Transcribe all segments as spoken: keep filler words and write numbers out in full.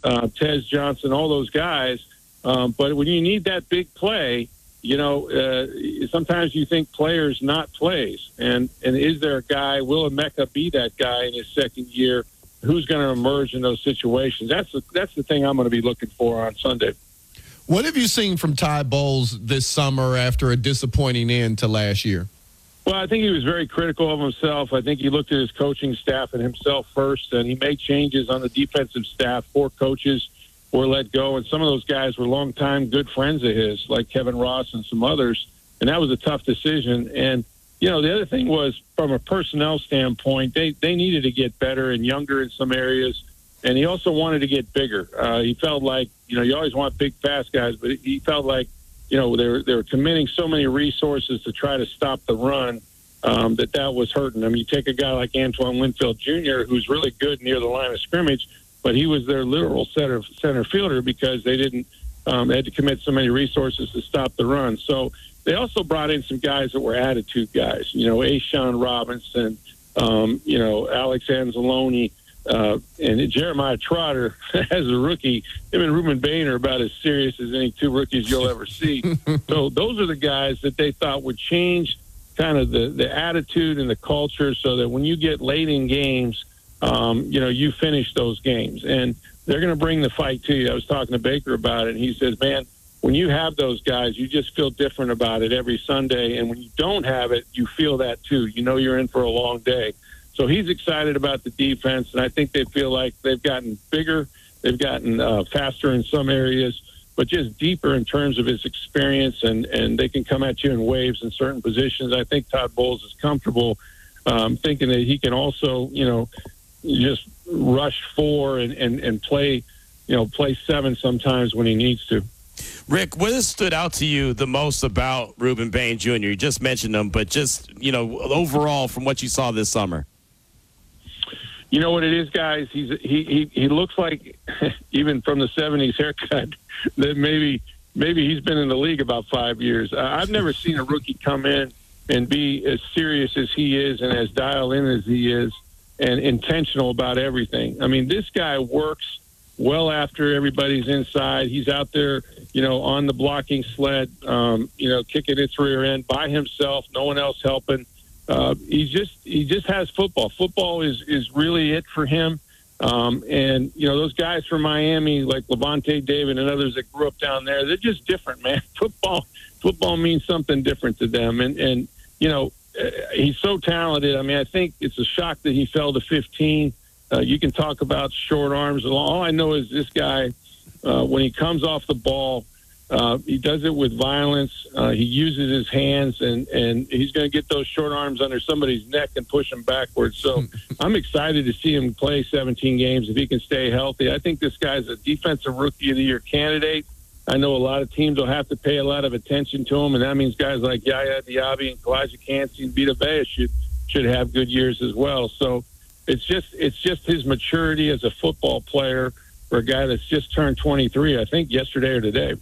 uh, Tez Johnson, all those guys. Um, but when you need that big play, you know, uh, sometimes you think players, not plays. And, and is there a guy, will Emeka be that guy in his second year? Who's going to emerge in those situations? That's the, that's the thing I'm going to be looking for on Sunday. What have you seen from Ty Bowles this summer after a disappointing end to last year? Well, I think he was very critical of himself. I think he looked at his coaching staff and himself first, and he made changes on the defensive staff. Four coaches were let go, and some of those guys were longtime good friends of his, like Kevin Ross and some others, and that was a tough decision. And, you know, the other thing was, from a personnel standpoint, they, they needed to get better and younger in some areas, and he also wanted to get bigger. Uh, he felt like, you know, you always want big, fast guys, but he felt like, you know, they were, they were committing so many resources to try to stop the run um, that that was hurting them. You take a guy like Antoine Winfield Junior, who's really good near the line of scrimmage, but he was their literal center center fielder because they didn't um, they had to commit so many resources to stop the run. So they also brought in some guys that were attitude guys. You know, Ashawn Robinson, um, you know, Alex Anzalone, uh, and Jeremiah Trotter as a rookie. Him and Ruben Bain are about as serious as any two rookies you'll ever see. So those are the guys that they thought would change kind of the, the attitude and the culture so that when you get late in games, Um, you know, you finish those games, and they're going to bring the fight to you. I was talking to Baker about it, and he says, man, when you have those guys, you just feel different about it every Sunday, and when you don't have it, you feel that too. You know you're in for a long day. So he's excited about the defense, and I think they feel like they've gotten bigger, they've gotten uh, faster in some areas, but just deeper in terms of his experience, and, and they can come at you in waves in certain positions. I think Todd Bowles is comfortable um, thinking that he can also, you know, just rush four and, and, and play, you know, play seven sometimes when he needs to. Rick, what has stood out to you the most about Ruben Bain Junior? You just mentioned him, but just, you know, overall from what you saw this summer. You know what it is, guys? He's he he, he looks like, even from the seventies haircut, that maybe maybe he's been in the league about five years. I've never seen a rookie come in and be as serious as he is and as dialed in as he is, and intentional about everything. I mean, this guy works well after everybody's inside. He's out there, you know, on the blocking sled, um, you know, kicking its rear end by himself, no one else helping. Uh, he just he just has football. Football is, is really it for him. Um, and, you know, those guys from Miami, like Levante David and others that grew up down there, they're just different, man. Football football means something different to them. And, and you know, Uh, he's so talented. I mean, I think it's a shock that he fell to fifteen. Uh, you can talk about short arms. All I know is this guy, uh, when he comes off the ball, uh, he does it with violence. Uh, he uses his hands, and, and he's going to get those short arms under somebody's neck and push them backwards. So I'm excited to see him play seventeen games if he can stay healthy. I think this guy's a defensive rookie of the year candidate. I know a lot of teams will have to pay a lot of attention to him, and that means guys like Yaya Diaby and Kalijah Kancey and Vita Vea should should have good years as well. So it's just it's just his maturity as a football player for a guy that's just turned twenty-three, I think, yesterday or today.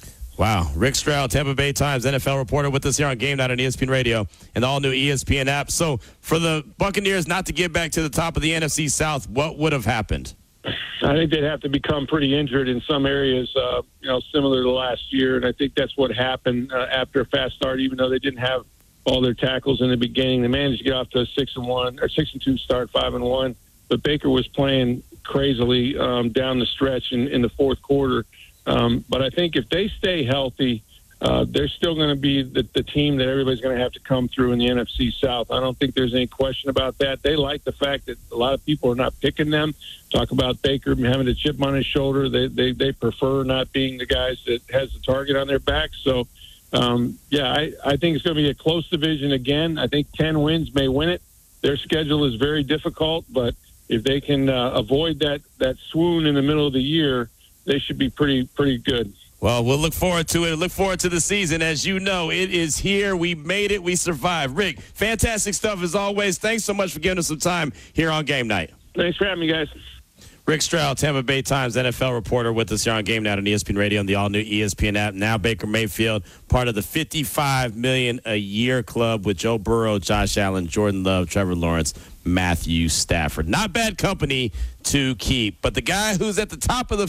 Wow. Rick Stroud, Tampa Bay Times N F L reporter with us here on Game Night on E S P N Radio and the all-new E S P N app. So for the Buccaneers not to get back to the top of the N F C South, what would have happened? I think they'd have to become pretty injured in some areas, uh, you know, similar to last year. And I think that's what happened uh, after a fast start, even though they didn't have all their tackles in the beginning. They managed to get off to a six and one or six and two start, five and one. But Baker was playing crazily um, down the stretch in, in the fourth quarter. Um, but I think if they stay healthy, uh, they're still going to be the, the team that everybody's going to have to come through in the N F C South. I don't think there's any question about that. They like the fact that a lot of people are not picking them. Talk about Baker having a chip on his shoulder. They they, they prefer not being the guys that has the target on their back. So, um, yeah, I, I think it's going to be a close division again. I think ten wins may win it. Their schedule is very difficult, but if they can uh, avoid that, that swoon in the middle of the year, they should be pretty pretty good. Well, we'll look forward to it. Look forward to the season. As you know, it is here. We made it. We survived. Rick, fantastic stuff as always. Thanks so much for giving us some time here on Game Night. Thanks for having me, guys. Rick Stroud, Tampa Bay Times N F L reporter with us here on Game Night on E S P N Radio and the all-new E S P N app. Now Baker Mayfield, part of the fifty-five million dollars a year club with Joe Burrow, Josh Allen, Jordan Love, Trevor Lawrence, Matthew Stafford. Not bad company to keep, but the guy who's at the top of the